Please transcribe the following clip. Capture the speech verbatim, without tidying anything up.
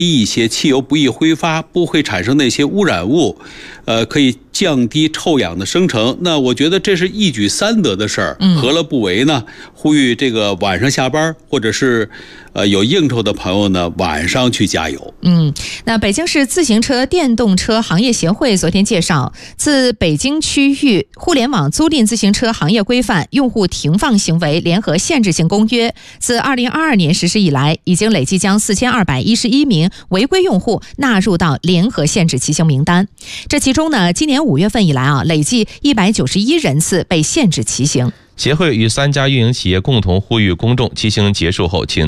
一些汽油不易挥发，不会产生那些污染物，呃，可以降低臭氧的生成。那我觉得这是一举三得的事儿，何乐不为呢？呼吁这个晚上下班或者是呃有应酬的朋友呢，晚上去加油。 嗯，那北京市自行车电动车行业协会昨天介绍，自北京区域互联网租赁自行车行业规范用户停放行为联合限制性公约自二零二二年实施以来，已经累计将四千二百一十一名违规用户纳入到联合限制骑行名单。这其中呢，今年五月份以来啊，累计一百九十一人次被限制骑行。 协会与三家运营企业共同呼吁公众，骑行结束后请